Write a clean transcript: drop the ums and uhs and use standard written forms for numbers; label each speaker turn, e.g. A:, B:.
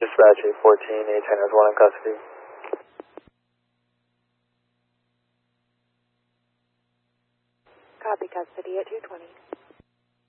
A: Dispatch 814, 810 has one in custody.
B: Copy, custody at 220.